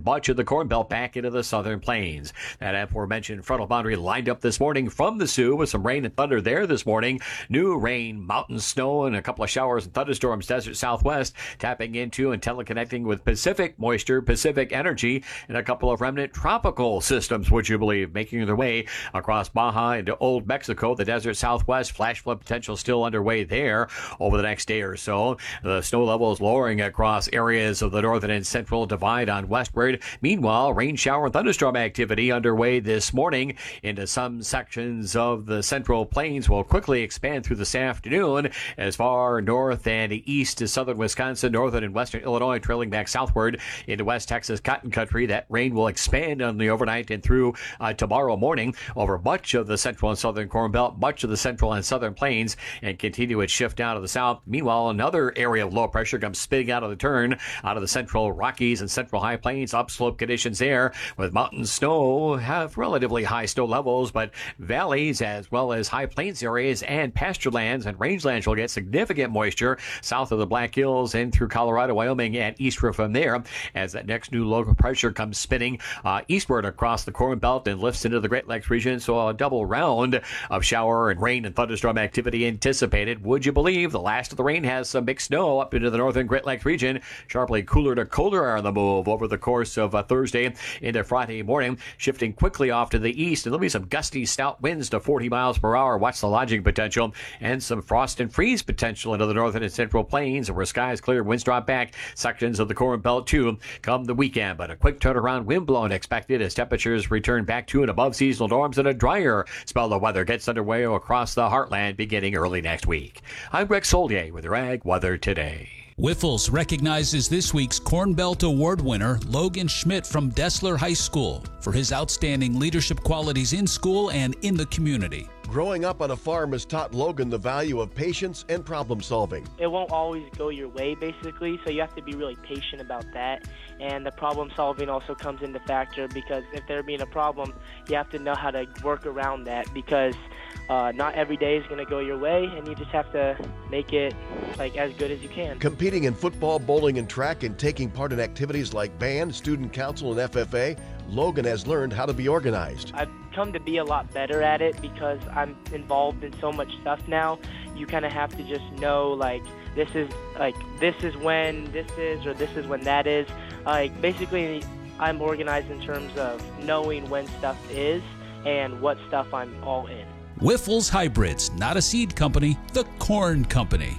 and much of the Corn Belt back into the southern plains. That aforementioned frontal boundary lined up this morning from the Sioux with some rain and thunder there this morning. New rain, mountain snow, and a couple of showers and thunderstorms desert southwest, tapping into and teleconnecting with Pacific moisture, Pacific energy, and a couple of remnant tropical systems, would you believe, making their way across Baja into Old Mexico, the desert southwest. Flash flood potential still underway there over the next day or so. The snow level is lowering across areas of the northern and central divide on westward. Meanwhile, rain, shower, and thunderstorm activity underway this morning into some sections of the central plains will quickly expand through this afternoon as far north and east as southern Wisconsin, northern and western Illinois, trailing back southward into West Texas cotton country. That rain will expand on the overnight and through tomorrow morning over much of the central and southern Corn Belt, much of the central and southern plains, and continue its shift down to the south. Meanwhile, another area of low pressure comes spinning out of the turn out of the central Rockies and central high plains. Upslope conditions there with mountain snow have relatively high snow levels, but valleys as well as high plains areas and pasture lands and rangelands will get significant moisture south of the Black Hills and through Colorado, Wyoming, and eastward from there as that next new low pressure comes spinning eastward across the Corn Belt and lifts into the Great Lakes region. So a double round of shower and rain and thunderstorm activity anticipated. Would you believe the last of the rain has some big snow up into the northern Great Lakes region? Sharply cooler to colder on the move over the course of Thursday into Friday morning, shifting quickly off to the east. And there'll be some gusty, stout winds to 40 miles per hour. Watch the lodging potential and some frost and freeze potential into the northern and central plains where skies clear, winds drop back. Sections of the Corn Belt too come the weekend, but a quick turnaround, wind blowing expected as temperatures return back to and above seasonal norms and a drier spell of weather gets underway across the heartland beginning early next week. I'm Greg Solier with your Ag Weather Today. Whiffles recognizes this week's Corn Belt Award winner, Logan Schmidt from Dessler High School, for his outstanding leadership qualities in school and in the community. Growing up on a farm has taught Logan the value of patience and problem solving. It won't always go your way, basically, so you have to be really patient about that. And the problem solving also comes into factor because if there being a problem, you have to know how to work around that because not every day is going to go your way, and you just have to make it like as good as you can. Competing in football, bowling, and track, and taking part in activities like band, student council, and FFA, Logan has learned how to be organized. I've come to be a lot better at it because I'm involved in so much stuff now. You kind of have to just know like this is when this is or this is when that is. Basically, I'm organized in terms of knowing when stuff is and what stuff I'm all in. Whiffles Hybrids, not a seed company, the corn company.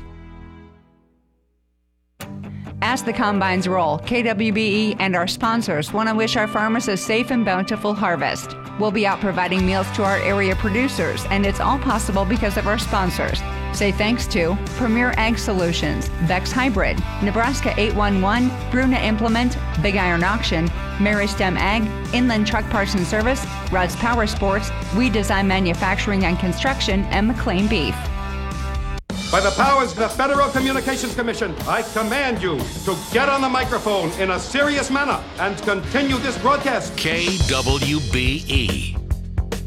As the combines roll, KWBE and our sponsors want to wish our farmers a safe and bountiful harvest. We'll be out providing meals to our area producers, and it's all possible because of our sponsors. Say thanks to Premier Ag Solutions, Vex Hybrid, Nebraska 811, Bruna Implement, Big Iron Auction, Mary Stem Ag, Inland Truck Parts and Service, Rudd's Power Sports, We Design Manufacturing and Construction, and McLean Beef. By the powers of the Federal Communications Commission, I command you to get on the microphone in a serious manner and continue this broadcast. KWBE.